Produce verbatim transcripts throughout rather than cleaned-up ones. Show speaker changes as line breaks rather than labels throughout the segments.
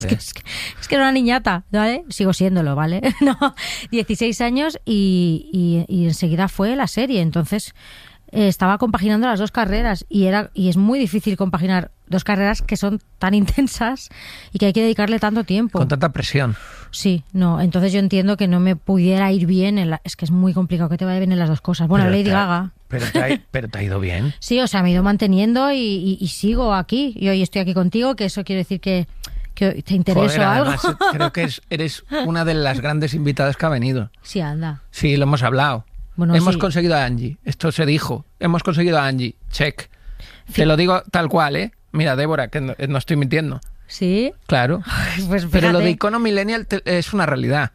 Es que, es, que, es que era una niñata, ¿vale? Sigo siéndolo, ¿vale? No, dieciséis años y, y, y enseguida fue la serie. Entonces eh, estaba compaginando las dos carreras y era y es muy difícil compaginar dos carreras que son tan intensas y que hay que dedicarle tanto tiempo.
Con tanta presión.
Sí, no. Entonces yo entiendo que no me pudiera ir bien. En la, es que es muy complicado que te vaya bien en las dos cosas. Bueno,
Pero
Lady
te ha-
Gaga.
Pero te, ha, pero te ha ido bien.
Sí, o sea, me he ido manteniendo y, y, y sigo aquí. Y hoy estoy aquí contigo, que eso quiere decir que, que te intereso
Joder,
algo.
además, creo que es- eres una de las grandes invitadas que ha venido.
Sí, anda.
Sí, lo hemos hablado.
Bueno,
hemos
sí.
conseguido a Angie. Esto se dijo. Hemos conseguido a Angie. Check.
Sí.
Te lo digo tal cual, ¿eh? Mira, Débora, que no, no estoy mintiendo.
Sí.
Claro.
Pues
Pero lo de
fíjate.
icono millennial te- es una realidad.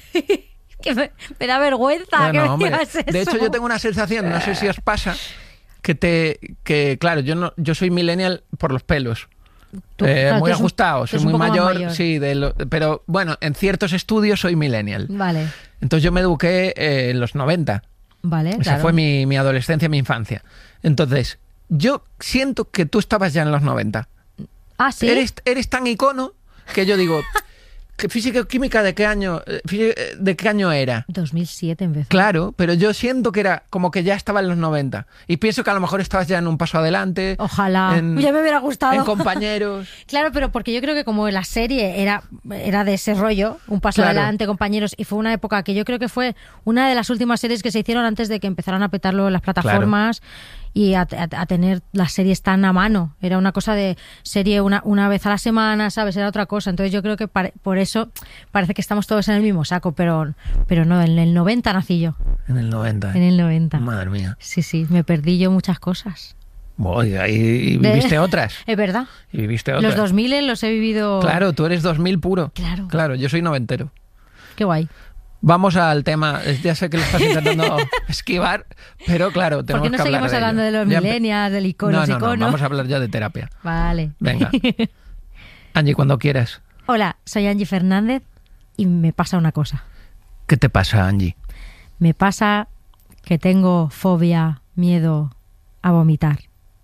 Que me, me da vergüenza
No,
que
no,
me
hombre.
digas eso.
De hecho, yo tengo una sensación, no sé si os pasa, que te que claro, yo no yo soy millennial por los pelos.
Tú-
Eh,
claro,
muy
tú eres un-
ajustado,
tú
soy
eres un
muy
poco más
mayor,
mayor.
sí, de lo- pero bueno, en ciertos estudios soy millennial.
Vale,
Entonces yo me eduqué eh, en los noventa.
vale,
Esa
claro.
fue mi, mi adolescencia, mi infancia. Entonces, yo siento que tú estabas ya en los noventa.
Ah, ¿sí?
Eres, eres tan icono que yo digo, ¿que física y química de qué año eh, fí- eh, de qué año era?
dos mil siete empezó.
Claro, pero yo siento que era como que ya estaba en los noventa. Y pienso que a lo mejor estabas ya en un paso adelante.
Ojalá.
En,
Ya me hubiera gustado.
en compañeros.
Claro, pero porque yo creo que como la serie era, era de ese rollo, un paso
Claro.
adelante, compañeros, y fue una época que yo creo que fue una de las últimas series que se hicieron antes de que empezaran a petarlo las plataformas y a, a- a tener las series tan a mano. Era una cosa de serie una, una vez a la semana, ¿sabes? Era otra cosa. Entonces yo creo que pare- por eso parece que estamos todos en el mismo saco, pero, pero no, en el noventa nací yo.
En el noventa.
En el noventa.
Madre mía.
Sí, sí, me perdí yo muchas cosas.
Voy, ahí y
De-
viviste otras.
Es verdad.
Y viviste otras.
Los dos mil los he vivido...
Claro, tú eres dos mil puro.
Claro.
Claro, yo soy noventero.
Qué guay.
Vamos al tema. Es- Ya sé que lo estás intentando esquivar, pero claro,
¿Por
tenemos
qué no
que hablar
seguimos
de
hablando
ello.
de los
Ya empe-
millennials, del icono,
No, no, no,
icono?
vamos a hablar ya de terapia.
Vale.
Venga. Angie, cuando quieras.
Hola, soy Angie Fernández y me pasa una cosa.
¿Qué te pasa, Angie?
Me pasa que tengo fobia, miedo a vomitar.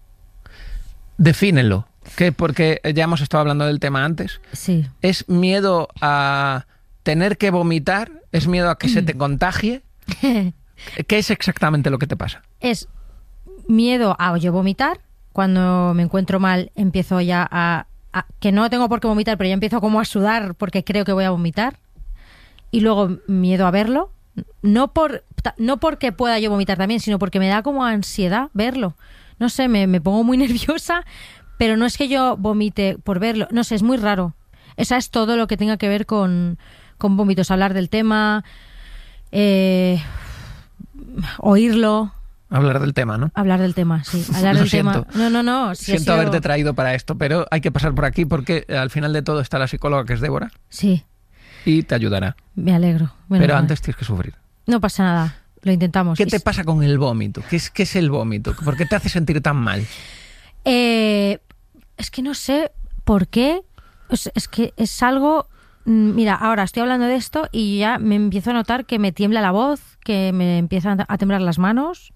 Defínelo. ¿Qué? Porque ya hemos estado hablando del tema antes.
Sí.
¿Es miedo a tener que vomitar? ¿Es miedo a que se te contagie? ¿Qué es exactamente lo que te pasa?
Es miedo a yo vomitar. Cuando me encuentro mal empiezo ya a, a... que no tengo por qué vomitar, pero ya empiezo como a sudar porque creo que voy a vomitar. Y luego miedo a verlo. No, por, no porque pueda yo vomitar también, sino porque me da como ansiedad verlo. No sé, me, me pongo muy nerviosa, pero no es que yo vomite por verlo. No sé, es muy raro. Esa es todo lo que tenga que ver con, con vómitos. Hablar del tema, eh, oírlo.
Hablar del tema, ¿no?
Hablar del tema, sí. Hablar
Lo
del
siento.
tema. No, no, no. sí ha
Siento
sido-
haberte traído para esto, pero hay que pasar por aquí porque al final de todo está la psicóloga que es Débora
Sí,
y te ayudará.
me alegro. Menos
pero
mal.
antes tienes que sufrir.
No pasa nada. Lo intentamos.
¿Qué
Y
te
s-
pasa con el vómito? ¿Qué es, qué es el vómito? ¿Por qué te hace sentir tan mal?
Eh, es que no sé por qué. Es, es que es algo. mm, Mira, ahora estoy hablando de esto y ya me empiezo a notar que me tiembla la voz, que me empiezan a temblar las manos,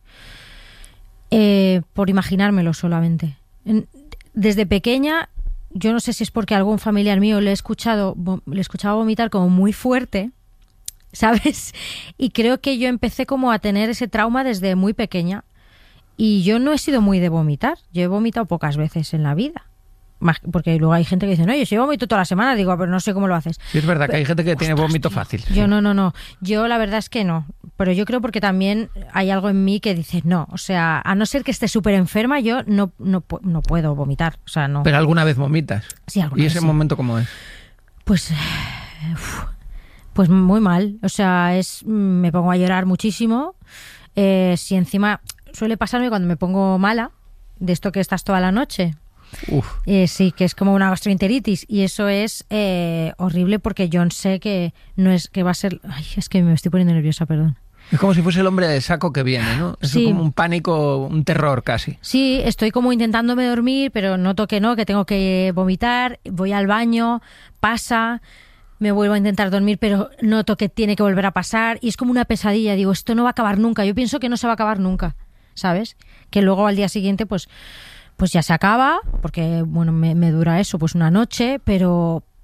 eh, por imaginármelo solamente. En- Desde pequeña, yo no sé si es porque a algún familiar mío le he escuchado, vo- le escuchaba vomitar como muy fuerte, ¿sabes? Y creo que yo empecé como a tener ese trauma desde muy pequeña. Y yo no he sido muy de vomitar. Yo he vomitado pocas veces en la vida. Más, porque luego hay gente que dice, no, yo sí vomito toda la semana. Digo, pero no sé cómo lo haces.
Sí, es verdad que hay gente que tiene
Ostras,
vómito
tío.
fácil.
Yo no, no, no. Yo la verdad es que no. Pero yo creo porque también hay algo en mí que dice, no. O sea, a no ser que esté súper enferma, yo no, no, pu- no puedo vomitar. O sea, no.
Pero alguna vez vomitas.
Sí, alguna
¿Y
vez
ese
sí.
momento cómo es?
Pues, eh, uf, pues muy mal. O sea, es me pongo a llorar muchísimo. Eh, si encima suele pasarme cuando me pongo mala, de esto que estás toda la noche.
Uf.
Eh, sí, que es como una gastroenteritis y eso es eh, horrible porque yo sé que no es que va a ser... Ay, es que me estoy poniendo nerviosa, perdón.
Es como si fuese el hombre de saco que viene, ¿no? Es
Sí.
como un pánico, un terror casi.
Sí, estoy como intentándome dormir, pero noto que no, que tengo que vomitar, voy al baño, pasa, me vuelvo a intentar dormir, pero noto que tiene que volver a pasar y es como una pesadilla. Digo, esto no va a acabar nunca. Yo pienso que no se va a acabar nunca, ¿sabes? Que luego al día siguiente, pues, pues ya se acaba, porque bueno, me, me dura eso, pues una noche, pero,